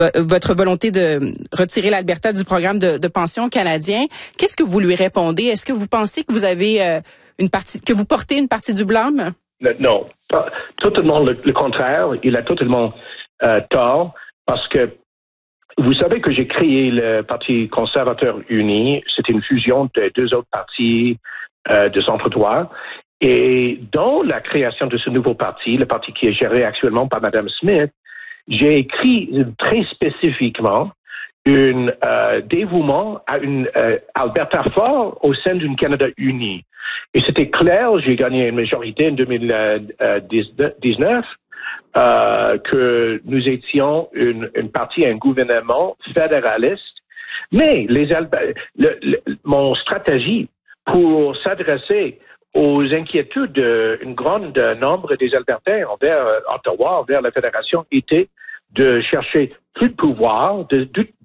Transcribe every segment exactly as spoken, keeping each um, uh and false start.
votre volonté de retirer l'Alberta du programme de, de pension canadien. Qu'est-ce que vous lui répondez? Est-ce que vous pensez que vous avez euh, une partie, que vous portez une partie du blâme? Non, pas, totalement le, le contraire. Il a totalement euh, tort parce que vous savez que j'ai créé le Parti conservateur uni. C'était une fusion de deux autres partis euh, de centre-droit. Et dans la création de ce nouveau parti, le parti qui est géré actuellement par Mme Smith, j'ai écrit très spécifiquement un euh, dévouement à une euh, Alberta fort au sein d'une Canada uni. Et c'était clair, j'ai gagné une majorité en deux mille dix-neuf, euh, que nous étions une, une partie, un gouvernement fédéraliste. Mais les le, le, mon stratégie pour s'adresser aux inquiétudes d'un grand nombre des Albertains envers euh, Ottawa, envers la Fédération, était de chercher plus de pouvoir, de,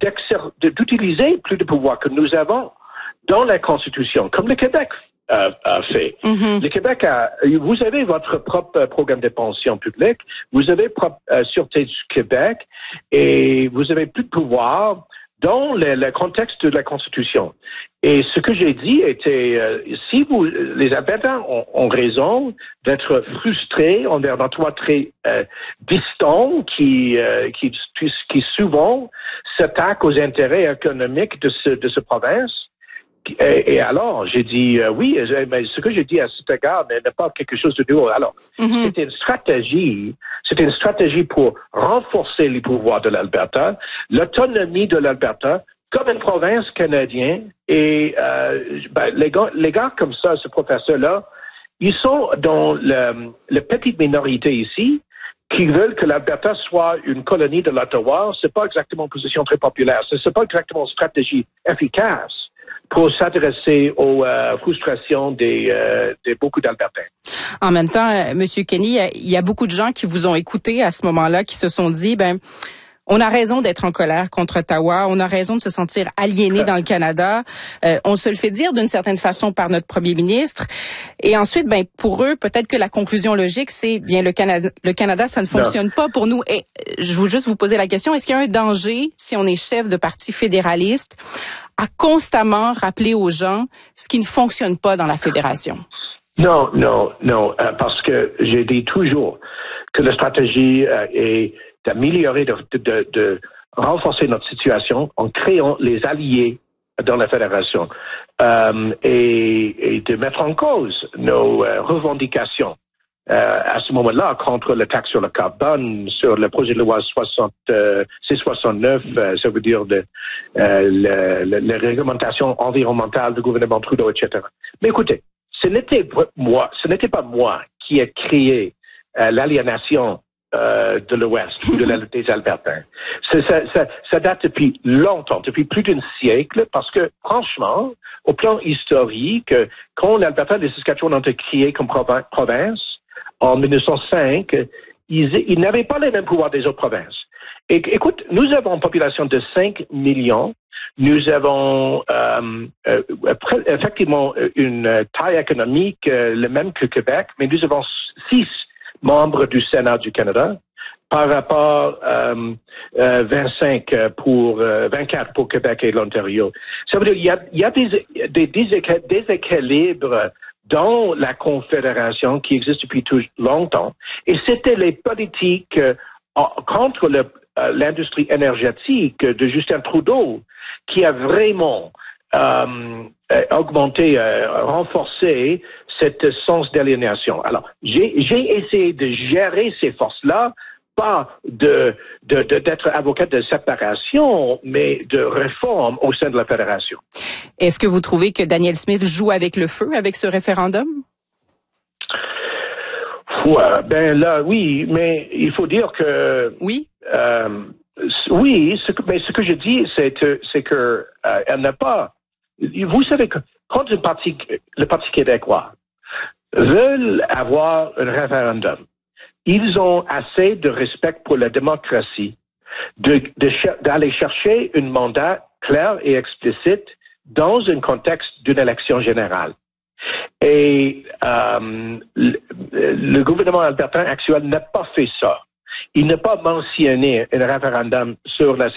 de, d'utiliser plus de pouvoir que nous avons dans la Constitution, comme le Québec a, a fait. Mm-hmm. Le Québec a, vous avez votre propre programme de pension publique, vous avez propre euh, Sûreté du Québec, et vous avez plus de pouvoir dans le, le contexte de la Constitution. Et ce que j'ai dit était, euh, si vous, les Albertains ont, ont raison d'être frustrés envers notre loi très euh, distant qui, euh, qui, qui souvent s'attaque aux intérêts économiques de ce, de ce province. Et, et alors, j'ai dit euh, oui, mais ce que j'ai dit à cet égard n'est pas quelque chose de nouveau. Alors, mm-hmm. c'était une stratégie, c'était une stratégie pour renforcer les pouvoirs de l'Alberta, l'autonomie de l'Alberta comme une province canadienne. Et euh, ben, les gars, les gars comme ça, ce professeur-là, ils sont dans le, la petite minorité ici qui veulent que l'Alberta soit une colonie de l'Ottawa. C'est pas exactement une position très populaire. C'est, c'est pas exactement une stratégie efficace pour s'adresser aux euh, frustrations des, euh, de beaucoup d'Albertains. En même temps, euh, Monsieur Kenney, il y a beaucoup de gens qui vous ont écouté à ce moment-là, qui se sont dit, ben, on a raison d'être en colère contre Ottawa, on a raison de se sentir aliéné dans le Canada. Euh, on se le fait dire d'une certaine façon par notre premier ministre. Et ensuite, ben, pour eux, peut-être que la conclusion logique, c'est bien le Canada, le Canada, ça ne fonctionne non. pas pour nous. Et je veux juste vous poser la question, est-ce qu'il y a un danger, si on est chef de parti fédéraliste, à constamment rappeler aux gens ce qui ne fonctionne pas dans la fédération? Non, non, non, euh, parce que j'ai dit toujours que la stratégie euh, est d'améliorer, de, de, de renforcer notre situation en créant les alliés dans la fédération euh, et, et de mettre en cause nos euh, revendications. Euh, à ce moment-là, contre le taxe sur le carbone, sur le projet de loi soixante, euh, C soixante-neuf, euh, ça veut dire de, euh, le, le, la réglementation environnementale du gouvernement Trudeau, et cetera. Mais écoutez, ce n'était moi, ce n'était pas moi qui ai créé euh, l'aliénation euh, de l'Ouest ou de la, des Albertains. Ça, ça, ça, ça date depuis longtemps, depuis plus d'un siècle, parce que franchement, au plan historique, quand l'Alberta et le Saskatchewan ont été créés comme province, en mille neuf cent cinq, ils, ils n'avaient pas les mêmes pouvoirs des autres provinces. Et, écoute, nous avons une population de cinq millions. Nous avons euh, euh, effectivement une taille économique euh, le même que Québec, mais nous avons six membres du Sénat du Canada par rapport à euh, euh, vingt-cinq pour euh, vingt-quatre pour Québec et l'Ontario. Ça veut dire qu'il y a, il y a des, des, des déséquilibres dans la Confédération qui existe depuis tout longtemps. Et c'était les politiques euh, contre le, euh, l'industrie énergétique de Justin Trudeau qui a vraiment euh, augmenté, euh, renforcé cette sens d'aliénation. Alors, j'ai, j'ai essayé de gérer ces forces-là, pas de, de, de, d'être avocat de séparation, mais de réforme au sein de la Fédération. Est-ce que vous trouvez que Danielle Smith joue avec le feu avec ce référendum? Ouais, ben là, oui, mais il faut dire que... Oui? Euh, oui, ce que, mais ce que je dis, c'est, c'est que euh, elle n'a pas... Vous savez que quand le Parti, le Parti québécois veulent avoir un référendum, ils ont assez de respect pour la démocratie de, de, d'aller chercher un mandat clair et explicite dans un contexte d'une élection générale. Et euh, le, le gouvernement albertain actuel n'a pas fait ça. Il n'a pas mentionné un référendum sur la